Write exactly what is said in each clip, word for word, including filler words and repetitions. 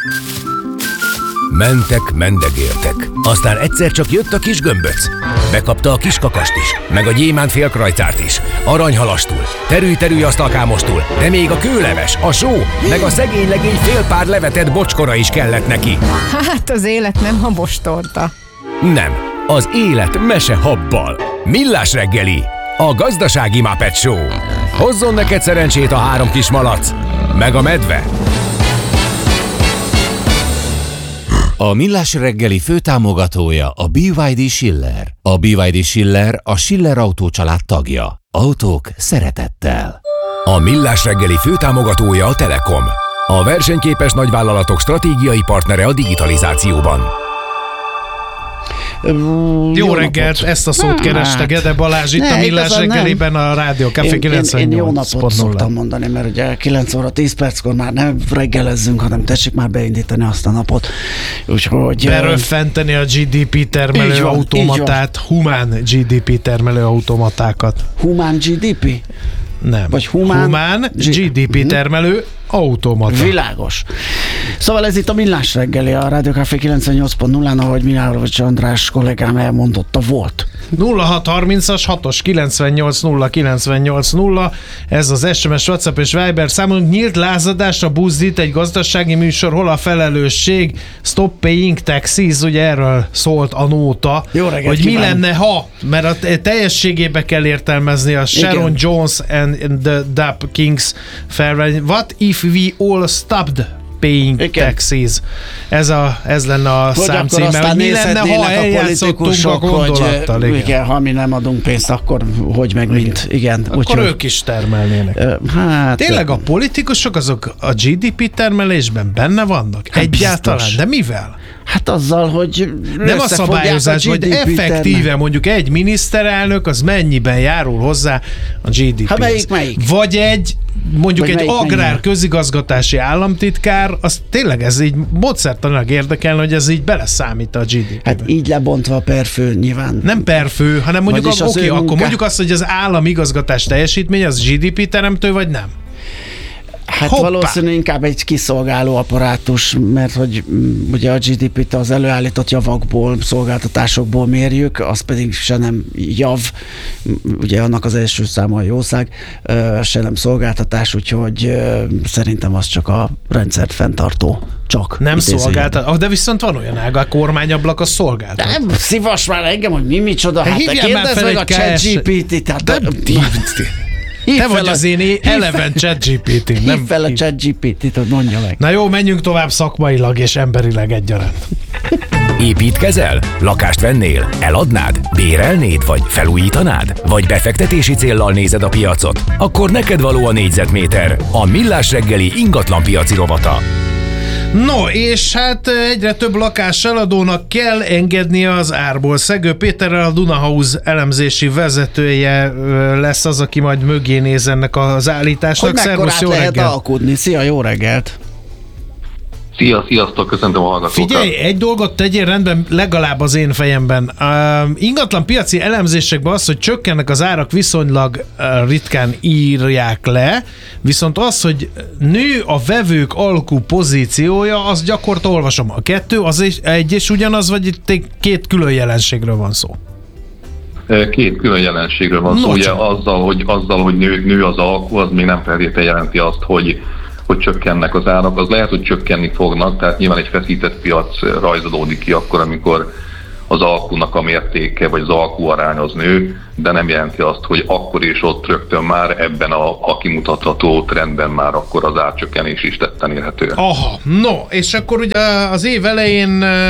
Mentek, mendegéltek. Aztán egyszer csak jött a kis gömböc. Bekapta a kis kakast is, meg a gyémánt félkrajcárt is, aranyhalastul, terű-terű asztalkámostul, de még a kőleves, a só, meg a szegény legény fél pár levetett bocskora is kellett neki. Hát az élet nem habostorta. Nem, az élet mese habbal. Millás reggeli, a gazdasági Muppet Show. Hozzon neked szerencsét a három kis malac, meg a medve. A Millás reggeli főtámogatója a bé vé dé Schiller. A bé vé dé Schiller a Schiller Autó család tagja. Autók szeretettel. A Millás reggeli főtámogatója a Telekom. A versenyképes nagyvállalatok stratégiai partnere a digitalizációban. Jó, jó reggelt, napot. Ezt a szót kerestek, Ede Balázs itt ne, a Millás reggeliben a Rádió Café kilencvennyolc Én, én jó napot szoktam mondani, mert ugye kilenc óra tíz perckor már nem reggelezzünk, hanem tessék már beindítani azt a napot. Úgyhogy... Beröffenteni a gé dé pé termelő van, automatát, humán gé dé pé termelő automatákat. Humán gé dé pé? Nem. Vagy humán, humán gé dé pé termelő automata. Világos. Szóval ez itt a Millás reggeli, a Rádió Café kilencvennyolc pont nullán, ahogy Mihálovics András kollégám elmondotta, volt. nulla hat harmincas hatos kilencvennyolc nulla kilencvennyolc nulla, ez az es em es, WhatsApp és Viber számunk. Nyílt lázadásra buzdít egy gazdasági műsor, hol a felelősség? Stop paying taxes, ugye erről szólt a nóta. Jó reggelt, hogy kívánok. Mi lenne, ha, mert a teljességébe kell értelmezni a Sharon Igen. Jones and the Dap Kings felvétel. What if we all stopped paying Igen. taxes? Ez, a, ez lenne a hogy számcíme, hogy mi lenne, ha eljátszottunk a gondolattal. Hogy, igen, ha mi nem adunk pénzt, akkor hogy meg mint. Igen. Akkor úgy, ők is termelnének. Hát, tényleg a politikusok azok a gé dé pé termelésben benne vannak? Hát egyáltalán? Biztos. De mivel? Hát azzal, hogy nem a szabályozás, hogy effektíve termel. Mondjuk egy miniszterelnök az mennyiben járul hozzá a gé dé péhez. Hát melyik, melyik? Vagy egy mondjuk Vagy egy agrár mennyi? Közigazgatási államtitkár, az tényleg ez így módszertanilag érdekelne, hogy ez így beleszámít a gé dé pébe. Hát így lebontva per fő nyilván. Nem per fő, hanem mondjuk az, oké, okay, akkor mondjuk azt, hogy az államigazgatás teljesítmény az gé dé pé teremtő, vagy nem? Hát Hoppá. valószínűleg inkább egy kiszolgáló apparátus, mert hogy ugye a gé dé pét az előállított javakból, szolgáltatásokból mérjük, az pedig se nem jav, ugye annak az első száma a jószág, se nem szolgáltatás, úgyhogy szerintem az csak a rendszert fenntartó. Csak. Nem szolgáltat, de viszont van olyan ága, a kormányablak a szolgáltat. Nem, szívas már engem, hogy mi micsoda, hát te kérdezd meg a ChatGPT-t. Hát de, te vagy az én eleven ChatGPT. Hívd fel a ChatGPT-t, hogy mondja meg. Na jó, menjünk tovább szakmailag és emberileg egyaránt. Építkezel? Lakást vennél? Eladnád? Bérelnéd? Vagy felújítanád? Vagy befektetési céllal nézed a piacot? Akkor neked való a négyzetméter, a Millás reggeli ingatlanpiaci rovata. No, és hát egyre több lakáseladónak kell engednie az árból. Szegő Péterrel, a Dunahouse elemzési vezetője lesz az, aki majd mögé néz ennek az állításnak. Hogy Szervusz, jó lehet reggelt! alkudni. Szia, jó reggelt! Szia, sziasztok, köszöntöm a hallgatókat. Figyelj, egy dolgot tegyél rendben, legalább az én fejemben. Uh, ingatlan piaci elemzésekben az, hogy csökkennek az árak, viszonylag uh, ritkán írják le, viszont az, hogy nő a vevők alkú pozíciója, az gyakorta olvasom. A kettő az egy és ugyanaz, vagy itt két külön jelenségről van szó? Két külön jelenségről van szó. Ugye azzal, hogy, azzal, hogy nő, nő az alkú, az még nem feltétlenül jelenti azt, hogy hogy csökkennek az árak, az lehet, hogy csökkenni fognak, tehát nyilván egy feszített piac rajzolódik ki akkor, amikor az alkunak a mértéke, vagy az alkú arány az nő, de nem jelenti azt, hogy akkor és ott rögtön már ebben a, a kimutatható trendben már akkor az árcsökkenés is tetten érhető. Aha, no, és akkor ugye az év elején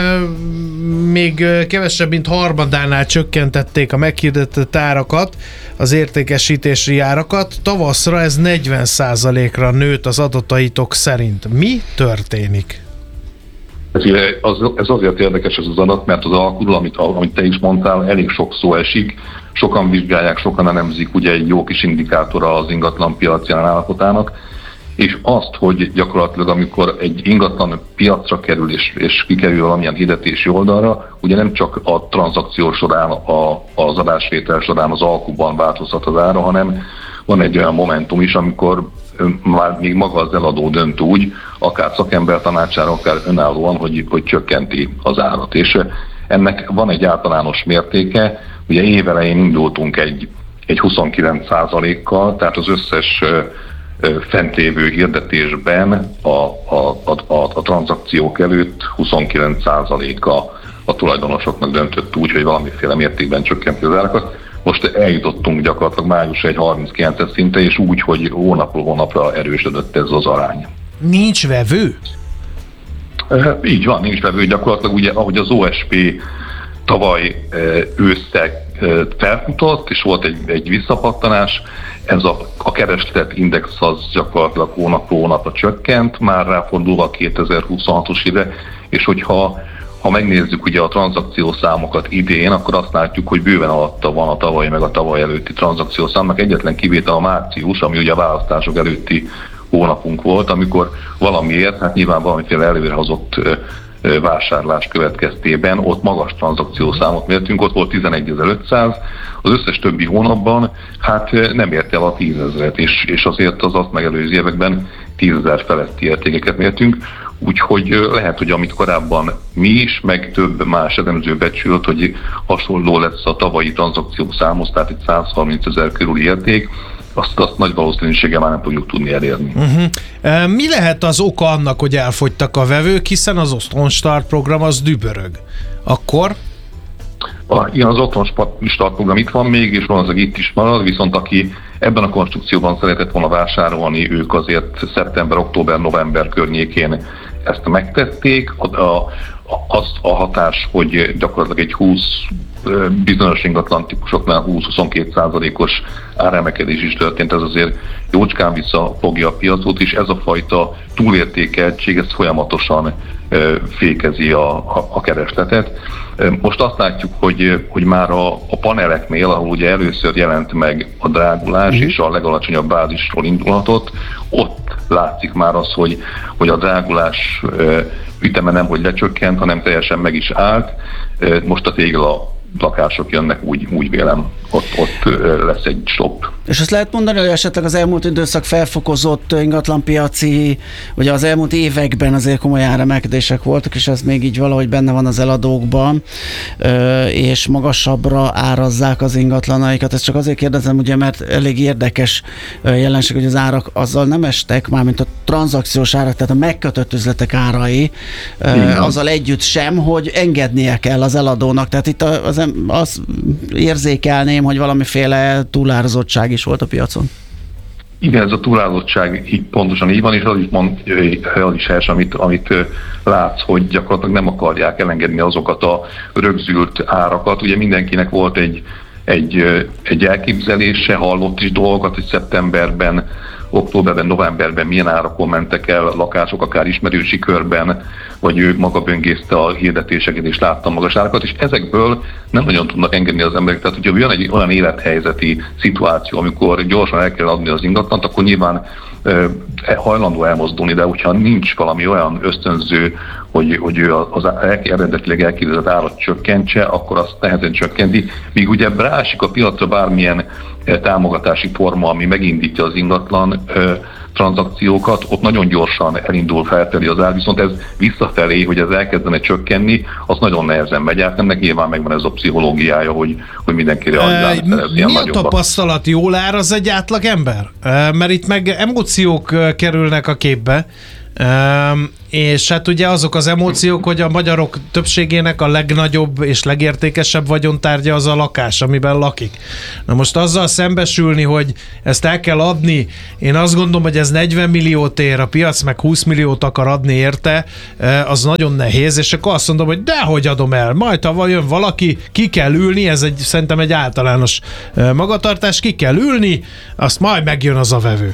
még kevesebb, mint harmadánál csökkentették a meghirdetett árakat, az értékesítési árakat, tavaszra ez negyven százalékra nőtt az adataitok szerint. Mi történik? Ez, az, ez azért érdekes ez az adat, mert az alkuról, amit, amit te is mondtál, elég sok szó esik, sokan vizsgálják, sokan elemzik, ugye egy jó kis indikátora az ingatlan piaci állapotának, és azt, hogy gyakorlatilag amikor egy ingatlan piacra kerül és, és kikerül valamilyen hirdetési oldalra, ugye nem csak a tranzakció során, a, az adásvétel során az alkuban változhat az ára, hanem van egy olyan momentum is, amikor már még maga az eladó dönt úgy, akár szakember tanácsára, akár önállóan, hogy, hogy csökkenti az árat. És ennek van egy általános mértéke, ugye évelején indultunk egy, egy huszonkilenc százalékkal, tehát az összes fent lévő hirdetésben a, a, a, a, a tranzakciók előtt huszonkilenc százaléka a tulajdonosoknak döntött úgy, hogy valamiféle mértékben csökkenti az árakat. Most eljutottunk gyakorlatilag május egy harminckilences szinte, és úgy, hogy hónapról hónapra erősödött ez az arány. Nincs vevő? E, így van, nincs vevő. Gyakorlatilag ugye, ahogy az o es pé tavaly e, ősszel e, felfutott, és volt egy, egy visszapattanás, ez a, a kereslet index az gyakorlatilag hónapról hónapra csökkent, már ráfordulva a kétezer-huszonhatos évre, és hogyha Ha megnézzük ugye a tranzakciószámokat idén, akkor azt látjuk, hogy bőven alatta van a tavalyi meg a tavaly előtti tranzakciószámnak. Egyetlen kivétel a március, ami ugye a választások előtti hónapunk volt, amikor valamiért, hát nyilván valamiféle előrehozott vásárlás következtében ott magas tranzakciószámot mértünk, ott volt tizenegyezer-ötszáz, az összes többi hónapban hát nem ért el a tízezret, és, és azért az azt megelőző években tízezer feletti értékeket mértünk. Úgyhogy lehet, hogy amit korábban mi is, meg több más elemző becsült, hogy hasonló lesz a tavalyi tranzakciószámhoz, tehát egy százharmincezer körüli érték, azt, azt nagy valószínűséggel már nem fogjuk tudni elérni. Uh-huh. Mi lehet az oka annak, hogy elfogytak a vevők, hiszen az Otthon Start program az dübörög? Akkor? Igen, az Otthon Start program itt van még, és van az, itt is marad, viszont aki ebben a konstrukcióban szeretett volna vásárolni, ők azért szeptember, október, november környékén ezt megtették. A, a, az a hatás, hogy gyakorlatilag egy húsz bizonyos ingatlan típusoknál húsz-huszonkettő százalékos áremelkedés is történt, ez azért jócskán visszafogja a piacot, és ez a fajta túlértékeltség, ez folyamatosan fékezi a, a, a keresletet. Most azt látjuk, hogy, hogy már a, a paneleknél, ahol ugye először jelent meg a drágulás, mm. és a legalacsonyabb bázisról indulhatott, ott látszik már az, hogy, hogy a drágulás üteme nem hogy lecsökkent, hanem teljesen meg is állt. Most a tégla lakások jönnek, úgy, úgy vélem, ott, ott lesz egy stop. És azt lehet mondani, hogy esetleg az elmúlt időszak felfokozott ingatlanpiaci, ugye az elmúlt években azért komoly áremelkedések voltak, és ez még így valahogy benne van az eladókban, és magasabbra árazzák az ingatlanaikat. Ezt csak azért kérdezem, ugye, mert elég érdekes jelenség, hogy az árak azzal nem estek, mármint a tranzakciós árak, tehát a megkötött üzletek árai, igen, azzal együtt sem, hogy engednie kell az eladónak. Tehát itt az, az érzékelném, hogy valamiféle túlárazottság is volt a piacon. Igen, ez a túlárazottság így pontosan így van, és az is, mond, az is helyes, amit, amit látsz, hogy gyakorlatilag nem akarják elengedni azokat a rögzült árakat. Ugye mindenkinek volt egy, egy, egy elképzelése, hallott is dolgokat, hogy szeptemberben, októberben, novemberben milyen árakon mentek el lakások, akár ismerősi körben, vagy ő maga böngészte a hirdetéseket és látta magas árakat, és ezekből nem nagyon tudnak engedni az emberek. Tehát, hogyha jön egy olyan élethelyzeti szituáció, amikor gyorsan el kell adni az ingatlant, akkor nyilván eh, hajlandó elmozdulni, de hogyha nincs valami olyan ösztönző, hogy, hogy ő az eredetileg elképzelt árat csökkentse, akkor azt nehezen csökkenti. Míg ugye rásik a piacra bármilyen támogatási forma, ami megindítja az ingatlan ö, tranzakciókat, ott nagyon gyorsan elindul felfelé az ár, viszont ez visszafelé, hogy ez elkezdene csökkenni, az nagyon nehezen megy át. Ennek nyilván megvan ez a pszichológiája, hogy, hogy mindenki reagálni szeret. Mi a tapasztalat? Jól áraz egy átlag ember? Mert itt meg emóciók kerülnek a képbe, Um, és hát ugye azok az emóciók, hogy a magyarok többségének a legnagyobb és legértékesebb vagyontárgya az a lakás, amiben lakik. Na most azzal szembesülni, hogy ezt el kell adni, én azt gondolom, hogy ez negyven milliót ér, a piac meg húsz milliót akar adni érte, az nagyon nehéz, és akkor azt mondom, hogy dehogy adom el, majd ha jön valaki, ki kell ülni, ez egy, szerintem egy általános magatartás, ki kell ülni, azt majd megjön az a vevő.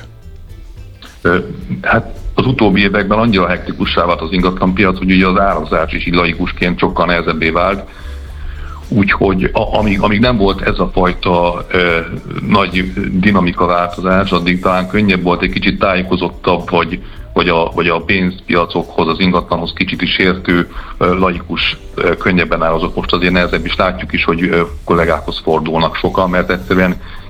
Hát az utóbbi években annyira hektikussá vált az ingatlanpiac, hogy ugye az árazás is így laikusként sokkal nehezebbé vált. Úgyhogy a, amíg, amíg nem volt ez a fajta ö, nagy dinamika változás, addig talán könnyebb volt, egy kicsit tájékozottabb, vagy, vagy, a, vagy a pénzpiacokhoz, az ingatlanhoz kicsit is értő ö, laikus ö, könnyebben árazott. Most azért nehezebb is látjuk is, hogy ö, kollégákhoz fordulnak sokan, mert egyszerűen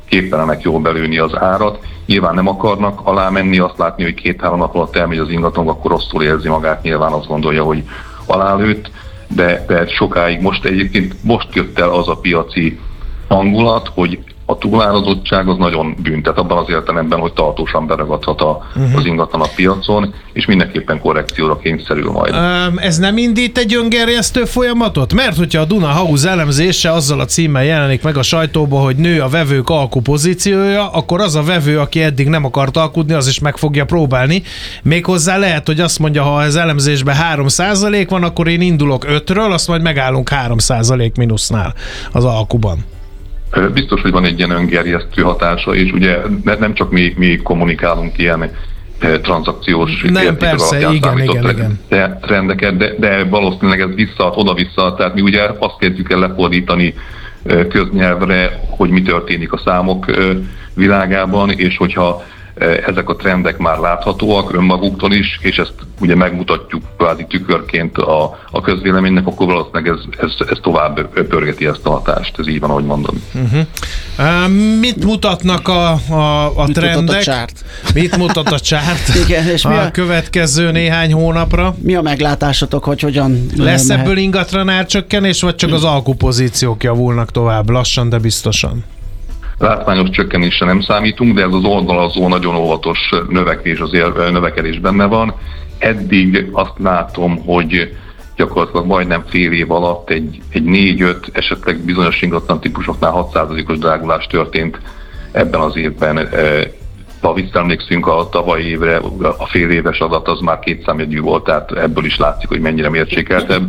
képtelenek jól belőni az árat. Nyilván nem akarnak alá menni, azt látni, hogy két-három nap alatt elmegy az ingatlan, akkor rosszul érzi magát, nyilván azt gondolja, hogy alálőtt, de, de sokáig most egyébként most jött el az a piaci hangulat, hogy a túlárazottság az nagyon büntet abban az értelemben, hogy tartósan beragadhat a, uh-huh. az ingatlan a piacon, és mindenképpen korrekcióra kényszerül majd. Um, ez nem indít egy öngerjesztő folyamatot? Mert hogyha a Duna House elemzése azzal a címmel jelenik meg a sajtóba, hogy nő a vevők alkupozíciója, akkor az a vevő, aki eddig nem akart alkudni, az is meg fogja próbálni. Méghozzá lehet, hogy azt mondja, ha az elemzésben három százalék van, akkor én indulok ötről, azt majd megállunk három százalék mínusznál az alkuban. Biztos, hogy van egy ilyen öngerjesztő hatása, és ugye nem csak mi, mi kommunikálunk ilyen tranzakciós nem, persze, igen, igen, igen. trendeket, de, de valószínűleg ez vissza, oda-vissza, tehát mi ugye azt kezdjük el lefordítani köznyelvre, hogy mi történik a számok világában, és hogyha ezek a trendek már láthatóak önmaguktól is, és ezt ugye megmutatjuk kvázi tükörként a, a közvéleménynek, akkor valószínűleg ez, ez, ez tovább pörgeti ezt a hatást, ez így van, ahogy mondom. Uh-huh. Uh, mit mutatnak a, a, a mit trendek? Mutat a csárt? Mit mutat a csárt? Igen, és a, mi a következő néhány hónapra? Mi a meglátásotok, hogy hogyan lesz mehet? ebből ingatlan árcsökkenés, vagy csak az alkupozíciók javulnak tovább, lassan, de biztosan? Látványos csökkenésre nem számítunk, de ez az oldalazó nagyon óvatos növekvés, azért növekedés benne van. Eddig azt látom, hogy gyakorlatilag majdnem fél év alatt egy, egy négy-öt, esetleg bizonyos ingatlan típusoknál hat százalékos drágulás történt ebben az évben. Ha visszaemlékszünk a tavalyi évre, a fél éves adat az már kétszámjegyű volt, tehát ebből is látszik, hogy mennyire mérsékeltebb.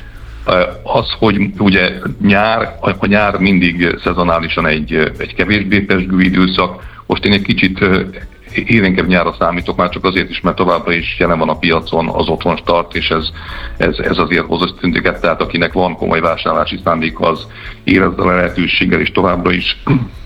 Az, hogy ugye nyár, a nyár mindig szezonálisan egy, egy kevésbé pezsgő időszak, most én egy kicsit élénkebb nyárra számítok, már csak azért is, mert továbbra is jelen van a piacon az otthon start, és ez, ez, ez azért hoz ösztöndíket, tehát akinek van komoly vásárlási szándéka, az érezze a lehetőséggel, és továbbra is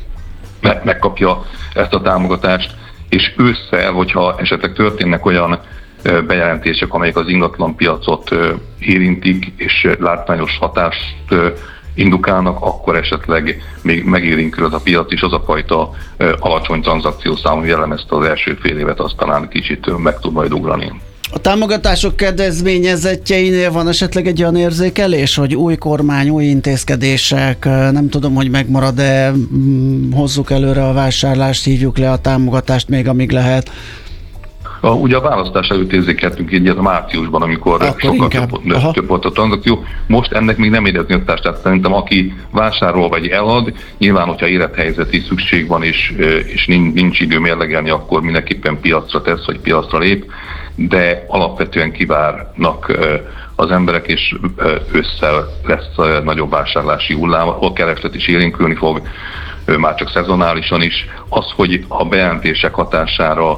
megkapja ezt a támogatást, és ősszel, hogyha esetleg történnek olyan bejelentések, amelyek az ingatlan piacot érintik, és látványos hatást indukálnak, akkor esetleg még megérinkül az a piac, és az a fajta alacsony tranzakciószám, ami jellemezte az első fél évet, azt talán kicsit meg tud majd ugrani. A támogatások kedvezményezettjeinél van esetleg egy olyan érzékelés, hogy új kormány, új intézkedések, nem tudom, hogy megmarad-e, hozzuk előre a vásárlást, hívjuk le a támogatást még amíg lehet. A, ugye a választás előtt érzékeltünk egyet a márciusban, amikor Akkor sokkal több, több volt a tranzakció. Most ennek még nem érezni a társ, tehát szerintem aki vásárol vagy elad, nyilván, hogyha élethelyzeti szükség van és, és nincs, nincs idő mérlegelni, akkor mindenképpen piacra tesz, vagy piacra lép, de alapvetően kivárnak az emberek, és ősszel lesz nagyobb vásárlási hullám, a kereslet is élénkülni fog, már csak szezonálisan is. Az, hogy a bejelentések hatására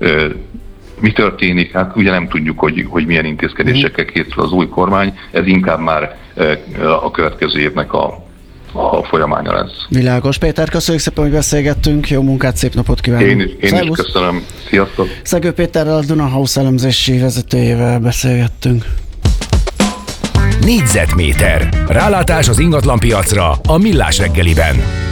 mi történik? Hát ugye nem tudjuk, hogy, hogy milyen intézkedésekkel készül az új kormány, ez inkább már a következő évnek a, a folyamánya lesz. Világos. Péter, köszönjük szépen, hogy beszélgettünk, jó munkát, szép napot kívánunk. Én is, én is köszönöm. Sziasztok! Szegő Péterrel, a Duna House elemzési vezetőjével beszélgettünk. Négyzetméter. Rálátás az ingatlanpiacra a Millás reggeliben.